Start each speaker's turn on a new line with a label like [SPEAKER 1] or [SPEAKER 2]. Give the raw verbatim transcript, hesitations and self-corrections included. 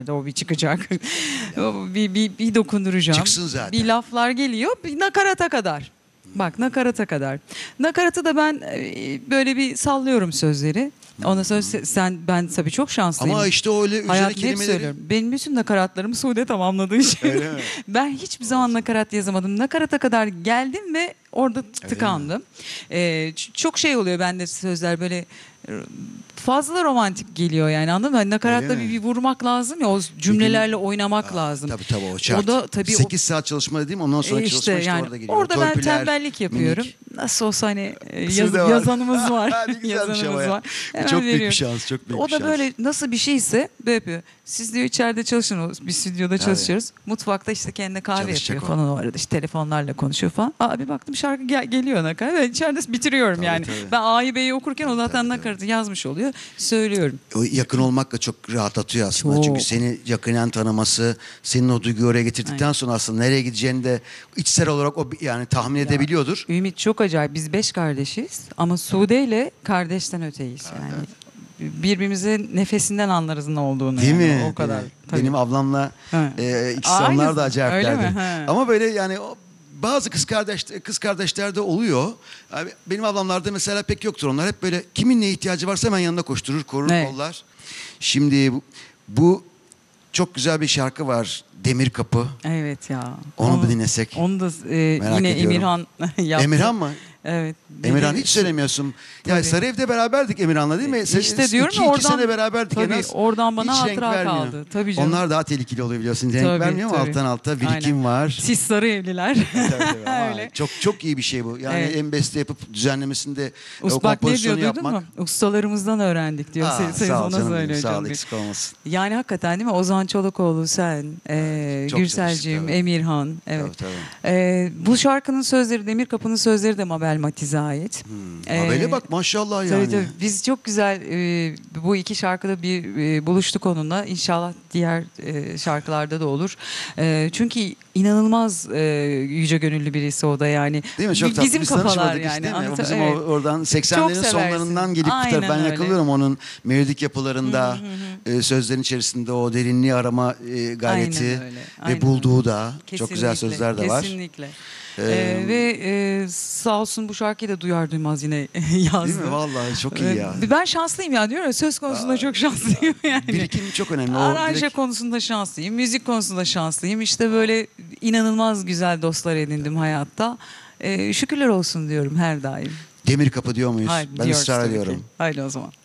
[SPEAKER 1] O bir çıkacak. O bir, bir, bir dokunduracağım.
[SPEAKER 2] Çıksın zaten.
[SPEAKER 1] Bir laflar geliyor. Bir nakarata kadar. Bak nakarata kadar. Nakaratı da ben e, böyle bir sallıyorum sözleri. Ondan sonra se- sen ben tabii çok şanslıyım.
[SPEAKER 2] Ama işte öyle üzerine
[SPEAKER 1] Hayatımda hep
[SPEAKER 2] kelimeleri...
[SPEAKER 1] söylüyorum. Benim bütün nakaratlarımı Sude tamamladığı için.
[SPEAKER 2] Öyle mi?
[SPEAKER 1] Ben hiçbir zaman nakarat yazamadım. Nakarata kadar geldim ve orada tıkandım. Ee, ç- çok şey oluyor bende sözler böyle e, fazla romantik geliyor yani, anladın mı? Hani nakaratla
[SPEAKER 2] Öyle
[SPEAKER 1] bir,
[SPEAKER 2] mi?
[SPEAKER 1] bir vurmak lazım ya, o cümlelerle oynamak lazım.
[SPEAKER 2] Tabii tabii o şart.
[SPEAKER 1] O da tabii o-
[SPEAKER 2] sekiz saat çalışma dediğim ondan sonra
[SPEAKER 1] e işte
[SPEAKER 2] çalışma işte
[SPEAKER 1] yani
[SPEAKER 2] orada geliyor.
[SPEAKER 1] orada ben
[SPEAKER 2] Törpüler,
[SPEAKER 1] tembellik yapıyorum.
[SPEAKER 2] minik.
[SPEAKER 1] Nasıl olsa hani e, yaz-
[SPEAKER 2] Sude var.
[SPEAKER 1] yazanımız var.
[SPEAKER 2] Ne güzelmiş
[SPEAKER 1] yazanımız
[SPEAKER 2] ama ya.
[SPEAKER 1] var.
[SPEAKER 2] Bu
[SPEAKER 1] Hemen
[SPEAKER 2] çok büyük bir
[SPEAKER 1] veriyorum.
[SPEAKER 2] şans, çok büyük
[SPEAKER 1] O
[SPEAKER 2] bir
[SPEAKER 1] da
[SPEAKER 2] şans.
[SPEAKER 1] böyle nasıl bir şeyse böyle yapıyor. Siz diyor içeride çalışın, o- bir stüdyoda çalışıyoruz. Mutfakta işte kendine kahve
[SPEAKER 2] Çalışacak
[SPEAKER 1] yapıyor
[SPEAKER 2] o.
[SPEAKER 1] falan o arada. İşte telefonlarla konuşuyor falan. Aa, bir baktım şarkı gel- geliyor nakarat. Ben içeride bitiriyorum
[SPEAKER 2] Tabii,
[SPEAKER 1] yani.
[SPEAKER 2] tabii.
[SPEAKER 1] Ben A'yı B'yi okurken o zaten
[SPEAKER 2] tabii, tabii.
[SPEAKER 1] nakaratı yazmış oluyor. Söylüyorum.
[SPEAKER 2] O yakın olmak da çok rahatlatıyor aslında.
[SPEAKER 1] Çok.
[SPEAKER 2] Çünkü seni yakinen tanıması, senin o duyguyu oraya getirdikten
[SPEAKER 1] Aynen.
[SPEAKER 2] sonra aslında nereye gideceğini de içsel olarak o yani tahmin
[SPEAKER 1] Ya,
[SPEAKER 2] edebiliyordur.
[SPEAKER 1] Ümit çok acayip. Biz beş kardeşiz ama Sude ile kardeşten öteyiz yani. Birbirimizin nefesinden anlarız ne olduğunu.
[SPEAKER 2] Değil
[SPEAKER 1] yani.
[SPEAKER 2] mi?
[SPEAKER 1] O kadar.
[SPEAKER 2] Değil mi?
[SPEAKER 1] Tabii.
[SPEAKER 2] Benim ablamla
[SPEAKER 1] Ha.
[SPEAKER 2] e, ikisi
[SPEAKER 1] Aa,
[SPEAKER 2] onlar
[SPEAKER 1] aynısı.
[SPEAKER 2] da
[SPEAKER 1] Öyle mi?
[SPEAKER 2] acayiplerdir.
[SPEAKER 1] Ha.
[SPEAKER 2] Ama böyle yani o, bazı kız kardeş kız kardeşlerde oluyor. Abi, benim ablamlarda mesela pek yoktur onlar. Hep böyle kimin ne ihtiyacı varsa hemen yanına koşturur, korur,
[SPEAKER 1] Evet.
[SPEAKER 2] kollar. Şimdi bu, bu çok güzel bir şarkı var. Demir Kapı.
[SPEAKER 1] Evet ya.
[SPEAKER 2] Onu mu dinlesek?
[SPEAKER 1] Onu da e,
[SPEAKER 2] Merak
[SPEAKER 1] yine
[SPEAKER 2] ediyorum.
[SPEAKER 1] Emirhan yaptı.
[SPEAKER 2] Emirhan mı?
[SPEAKER 1] Evet.
[SPEAKER 2] Emirhan
[SPEAKER 1] Dedi-
[SPEAKER 2] hiç söylemiyorsun. Ya
[SPEAKER 1] Tabii.
[SPEAKER 2] Sarıyev'de beraberdik Emirhan'la değil mi? Se-
[SPEAKER 1] İşte diyorum
[SPEAKER 2] iki,
[SPEAKER 1] ya,
[SPEAKER 2] iki
[SPEAKER 1] oradan-
[SPEAKER 2] sene beraberdik en
[SPEAKER 1] tabii,
[SPEAKER 2] az.
[SPEAKER 1] oradan bana
[SPEAKER 2] Hiç renk
[SPEAKER 1] hatıra
[SPEAKER 2] vermiyor.
[SPEAKER 1] kaldı. Tabii canım.
[SPEAKER 2] Onlar daha tehlikeli oluyor biliyorsun. Renk
[SPEAKER 1] Tabii,
[SPEAKER 2] vermiyor ama
[SPEAKER 1] tabii.
[SPEAKER 2] alttan alta birikim
[SPEAKER 1] Aynen.
[SPEAKER 2] var.
[SPEAKER 1] Siz sarı evliler.
[SPEAKER 2] Tabii, tabii. Ama
[SPEAKER 1] Öyle.
[SPEAKER 2] çok çok iyi bir şey bu. Yani
[SPEAKER 1] Evet.
[SPEAKER 2] en beste yapıp düzenlemesinde e, o
[SPEAKER 1] Us, bak ne diyor
[SPEAKER 2] kompozisyonu
[SPEAKER 1] duydun
[SPEAKER 2] yapmak.
[SPEAKER 1] mu? Ustalarımızdan öğrendik diyor.
[SPEAKER 2] Aa,
[SPEAKER 1] Sen, sen
[SPEAKER 2] sağ ol
[SPEAKER 1] ona
[SPEAKER 2] canım benim.
[SPEAKER 1] söylüyor
[SPEAKER 2] Sağ ol
[SPEAKER 1] canım benim.
[SPEAKER 2] eksik olmasın.
[SPEAKER 1] Yani hakikaten değil mi? Ozan Çolakoğlu, sen, e,
[SPEAKER 2] çok
[SPEAKER 1] Gürselciğim,
[SPEAKER 2] çalıştık, tabii.
[SPEAKER 1] Emirhan. Evet.
[SPEAKER 2] Tabii, tabii.
[SPEAKER 1] E, bu şarkının sözleri, Demir Kapı'nın sözleri de Mabel Matiz'e ait.
[SPEAKER 2] Hmm.
[SPEAKER 1] E,
[SPEAKER 2] Mabel'e bak maşallah yani.
[SPEAKER 1] Tabii tabii. Biz çok güzel e, bu iki şarkıda bir e, buluştuk onunla. İnşallah diğer e, şarkılarda da olur. E, çünkü inanılmaz e, yüce gönüllü birisi o da yani.
[SPEAKER 2] Değil mi? Çok
[SPEAKER 1] Bi-
[SPEAKER 2] tatlı.
[SPEAKER 1] Bizim
[SPEAKER 2] Biz
[SPEAKER 1] kafalar
[SPEAKER 2] tanışmadık
[SPEAKER 1] yani.
[SPEAKER 2] hiç değil mi? O
[SPEAKER 1] Anlata-
[SPEAKER 2] bizim
[SPEAKER 1] evet.
[SPEAKER 2] o, oradan seksenlerin
[SPEAKER 1] Çok seversin.
[SPEAKER 2] sonlarından gelip
[SPEAKER 1] Aynen
[SPEAKER 2] tutar. Ben
[SPEAKER 1] öyle.
[SPEAKER 2] yakalıyorum onun melodik yapılarında, e, sözlerin içerisinde o derinliği arama e, gayreti
[SPEAKER 1] Aynen öyle,
[SPEAKER 2] ve
[SPEAKER 1] aynen
[SPEAKER 2] bulduğu da çok
[SPEAKER 1] Kesinlikle,
[SPEAKER 2] güzel sözler de var.
[SPEAKER 1] Kesinlikle.
[SPEAKER 2] Ee,
[SPEAKER 1] Ee, ve e, sağ olsun bu şarkıyı da duyar duymaz yine yazdı.
[SPEAKER 2] Değil mi? Vallahi çok iyi ya.
[SPEAKER 1] Ee, Ben şanslıyım ya, diyorum ya, söz konusunda çok şanslıyım yani.
[SPEAKER 2] Birikim çok önemli. O
[SPEAKER 1] Aranje
[SPEAKER 2] direkt-
[SPEAKER 1] konusunda şanslıyım, müzik konusunda şanslıyım. İşte böyle inanılmaz güzel dostlar edindim hayatta. Ee, şükürler olsun diyorum her daim.
[SPEAKER 2] Demir Kapı diyor muyuz?
[SPEAKER 1] Haydi
[SPEAKER 2] ben
[SPEAKER 1] diyoruz
[SPEAKER 2] ısrar
[SPEAKER 1] tabii ki.
[SPEAKER 2] ediyorum.
[SPEAKER 1] Haydi o zaman.